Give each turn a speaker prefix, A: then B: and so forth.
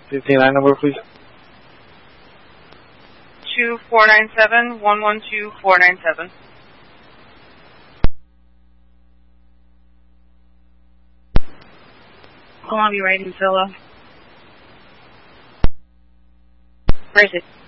A: 59 number, please.
B: 2497-112-497. Columbia Rating Solo. Where is it?